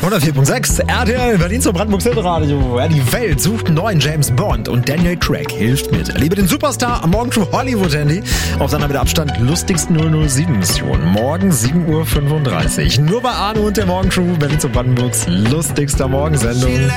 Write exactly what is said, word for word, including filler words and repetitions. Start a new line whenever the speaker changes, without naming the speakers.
hundertvier Komma sechs R T L Berlin zum Brandenburg Radio. Ja, die Welt sucht einen neuen James Bond und Daniel Craig hilft mit. Erlebe den Superstar am Morgenshow Hollywood Handy auf seiner mit Abstand lustigsten null null sieben Mission. Morgen sieben Uhr fünfunddreißig. Nur bei Arno und der Morgenshow Berlin zum Brandenburgs lustigster Morgensendung.